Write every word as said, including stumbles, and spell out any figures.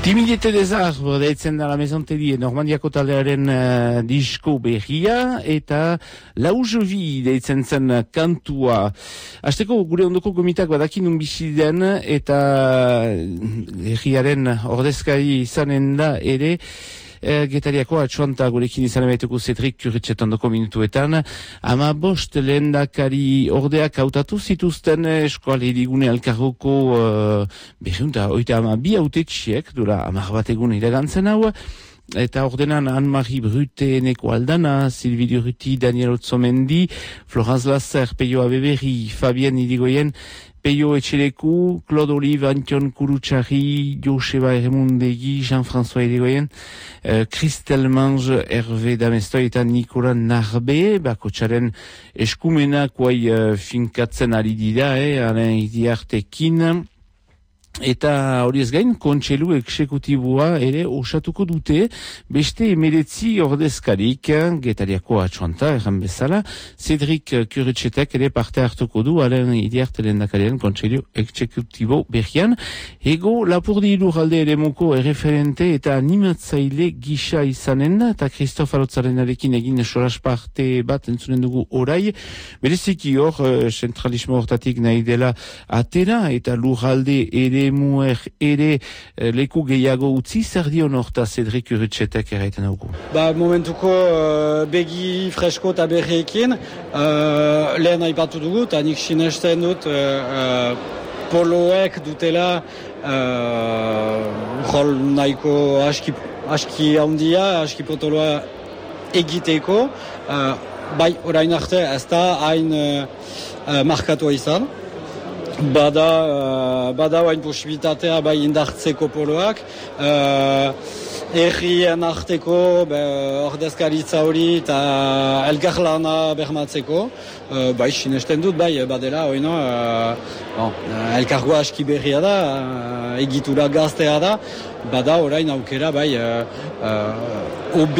Timidete des Arbres deitzen da la Maisonterie Normandiako taldearen uh, disko berria eta Laujovi deitzen zen kantua. Hasteko gure ondoko gomitak badakin unbizi den eta herriaren ordezkari izanen da ere E, Getariako atxuanta gurekin izan emetuko Cedric Kurritxetan doko minutuetan. Ama bost lehendakari ordeak hautatu zituzten eskoal hirigune alkarroko uh, berriunta, oita ama bi autetxiek, dura amar bat egun iragantzen hau, eta ordenan Anne-Marie Bruteneko aldana, Sylvie Durruti, Daniel Otzomendi, Florence Lasser, Peio Abeberi, Fabien Irigoyen, Peio Etxeleku, Claude Olive, Antion Kurutxarri, Joseba Eremundegi, Jean-François Irigoyen, uh, Christelle Mange, Hervé Damestoi eta Nicolas Narbe, bakotxaren eskumenak guai uh, finkatzen ari dira, eh, Alain Idiartekin. Eta horiez gain, kontseilu eksekutiboa ere osatuko dute, beste emeretzi ordezkarik, Getariako atxuanta, erran bezala, Cedric Kurritxetek ere parte hartuko du, Alain Idiarte lehendakariaren kontseilu eksekutibo berrian. Ego, Lapurdi lurralde ere moko erreferente eta animatzaile gisa izanen da, eta Christophe Alotzarenarekin egin solas parte bat entzunen dugu orai, bereziki hor, zentralismo hortatik nahi dela atera, eta lurralde ere muer ere leku gehiago utzi, zer dion horta Cedric Kurritxetek erraiten dugu? Ba, momentuko uh, begi fresko eta berriekin, uh, lehen aipatu dugu, eta nik sinesten dut uh, uh, poloek dutela uh, rol nahiko aski, aski handia, aski potoloa egiteko, uh, bai orain arte ez da hain uh, uh, markatua izan. Bada, uh, bada hain posibilitatea bai indartzeko poloak, uh, errien arteko be, ordezkaritza hori eta elkarlana bermatzeko, uh, bai sinesten dut, bai badela, oino, uh, bon, elkargoa aski berria da, uh, egitura gaztea da, bada orain aukera bai uh, uh,